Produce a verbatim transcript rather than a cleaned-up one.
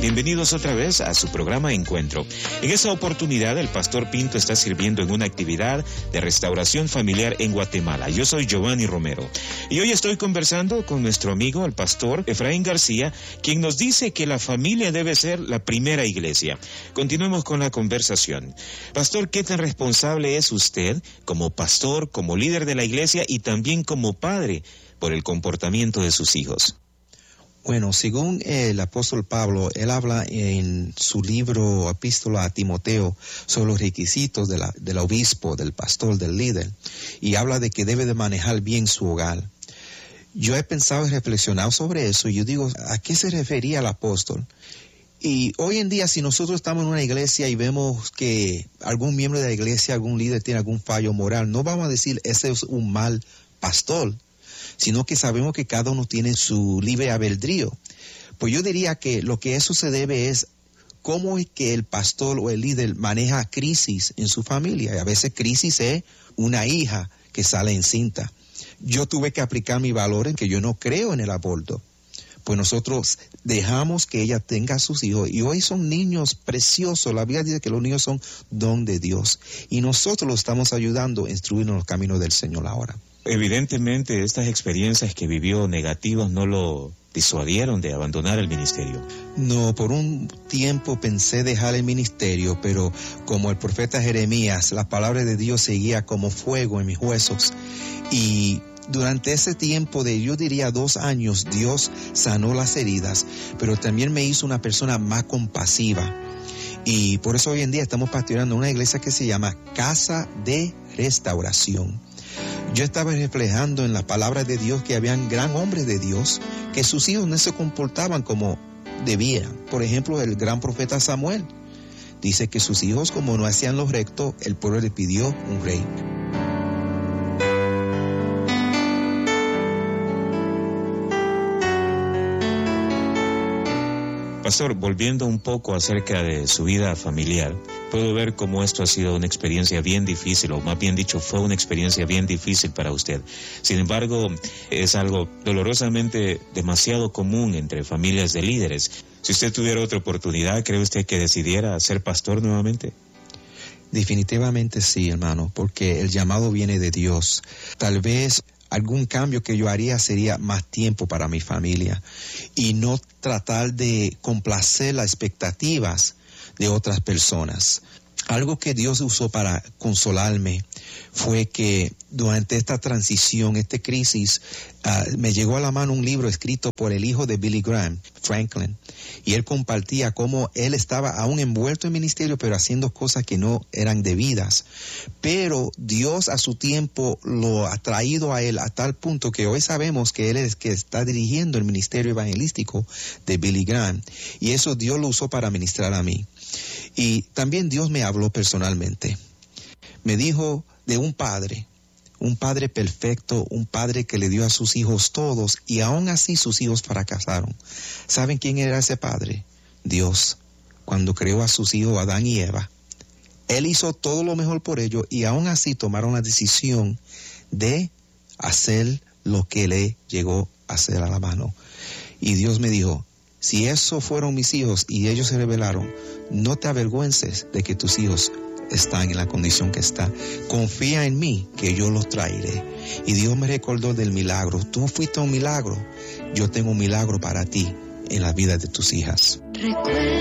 Bienvenidos otra vez a su programa Encuentro. En esta oportunidad, el pastor Pinto está sirviendo en una actividad de restauración familiar en Guatemala. Yo soy Giovanni Romero y hoy estoy conversando con nuestro amigo, el pastor Efraín García, quien nos dice que la familia debe ser la primera iglesia. Continuemos con la conversación. Pastor, ¿qué tan responsable es usted como pastor, como líder de la iglesia y también como padre por el comportamiento de sus hijos? Bueno, según el apóstol Pablo, él habla en su libro Epístola a Timoteo sobre los requisitos de la, del obispo, del pastor, del líder, y habla de que debe de manejar bien su hogar. Yo he pensado y reflexionado sobre eso, y yo digo, ¿a qué se refería el apóstol? Y hoy en día, si nosotros estamos en una iglesia y vemos que algún miembro de la iglesia, algún líder tiene algún fallo moral, no vamos a decir, ese es un mal pastor, sino que sabemos que cada uno tiene su libre albedrío. Pues yo diría que lo que eso se debe es cómo es que el pastor o el líder maneja crisis en su familia. Y a veces crisis es una hija que sale encinta. Yo tuve que aplicar mis valores, que yo no creo en el aborto. Pues nosotros dejamos que ella tenga a sus hijos, y hoy son niños preciosos. La Biblia dice que los niños son don de Dios, y nosotros los estamos ayudando a instruir en los caminos del Señor ahora. Evidentemente, estas experiencias que vivió negativas no lo disuadieron de abandonar el ministerio. No, por un tiempo pensé dejar el ministerio, pero como el profeta Jeremías, la palabra de Dios seguía como fuego en mis huesos, y durante ese tiempo de, yo diría, dos años, Dios sanó las heridas, pero también me hizo una persona más compasiva. Y por eso hoy en día estamos pastoreando una iglesia que se llama Casa de Restauración. Yo estaba reflejando en la palabra de Dios que habían gran hombres de Dios, que sus hijos no se comportaban como debían. Por ejemplo, el gran profeta Samuel dice que sus hijos, como no hacían lo recto, el pueblo le pidió un rey. Pastor, volviendo un poco acerca de su vida familiar, puedo ver cómo esto ha sido una experiencia bien difícil, o más bien dicho, fue una experiencia bien difícil para usted. Sin embargo, es algo dolorosamente demasiado común entre familias de líderes. Si usted tuviera otra oportunidad, ¿cree usted que decidiera ser pastor nuevamente? Definitivamente sí, hermano, porque el llamado viene de Dios. Tal vez algún cambio que yo haría sería más tiempo para mi familia y no tratar de complacer las expectativas de otras personas. Algo que Dios usó para consolarme fue que durante esta transición, esta crisis, uh, me llegó a la mano un libro escrito por el hijo de Billy Graham, Franklin, y él compartía cómo él estaba aún envuelto en ministerio, pero haciendo cosas que no eran debidas. Pero Dios a su tiempo lo ha traído a él a tal punto que hoy sabemos que él es que está dirigiendo el ministerio evangelístico de Billy Graham, y eso Dios lo usó para ministrar a mí. Y también Dios me habló personalmente. Me dijo de un padre, un padre perfecto, un padre que le dio a sus hijos todos, y aún así sus hijos fracasaron. ¿Saben quién era ese padre? Dios, cuando creó a sus hijos Adán y Eva. Él hizo todo lo mejor por ellos, y aún así tomaron la decisión de hacer lo que le llegó a hacer a la mano. Y Dios me dijo, si esos fueron mis hijos y ellos se rebelaron, no te avergüences de que tus hijos están en la condición que están. Confía en mí, que yo los traeré. Y Dios me recordó del milagro. Tú fuiste un milagro. Yo tengo un milagro para ti en la vida de tus hijas. Recuerda.